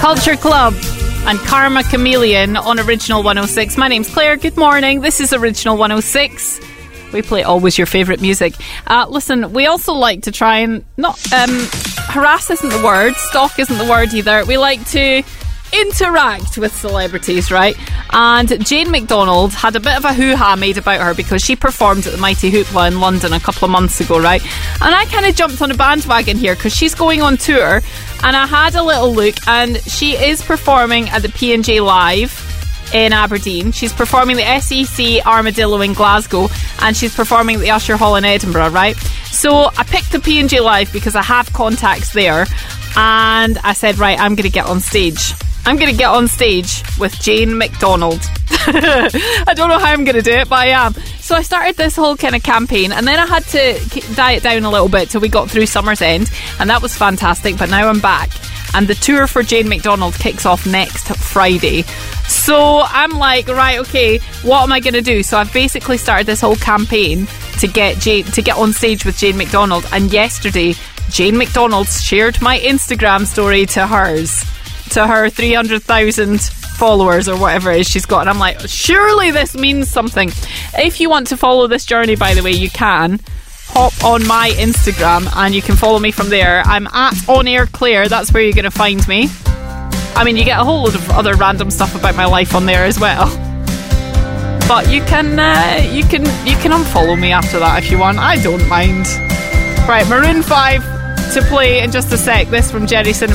Culture Club and Karma Chameleon on Original 106. My name's Claire. Good morning. This is Original 106. We play always your favourite music. Listen, we also like to try and not harass isn't the word, stalk isn't the word either. We like to interact with celebrities, right? And Jane McDonald had a bit of a hoo-ha made about her because she performed at the Mighty Hoopla in London a couple of months ago, right? And I kind of jumped on a bandwagon here because she's going on tour, and I had a little look, and she is performing at the P&J Live in Aberdeen. She's performing the SEC Armadillo in Glasgow, and she's performing at the Usher Hall in Edinburgh, right? So I picked the P&J Live because I have contacts there, and I said, right, I'm going to get on stage. I'm going to get on stage with Jane McDonald. I don't know how I'm going to do it, but I am. So I started this whole kind of campaign, and then I had to diet down a little bit till we got through Summer's End, and that was fantastic, but now I'm back. And the tour for Jane McDonald kicks off next Friday. So I'm like, right, okay, what am I going to do? So I've basically started this whole campaign to get on stage with Jane McDonald. And yesterday, Jane McDonald shared my Instagram story to her 300,000 followers or whatever it is she's got. And I'm like, surely this means something. If you want to follow this journey, by the way, you can hop on my Instagram and you can follow me from there. I'm at On Air Claire. That's where you're going to find me. I mean, you get a whole load of other random stuff about my life on there as well. But you can unfollow me after that if you want. I don't mind. Right, Maroon 5 to play in just a sec. This from Jerry Cinnamon.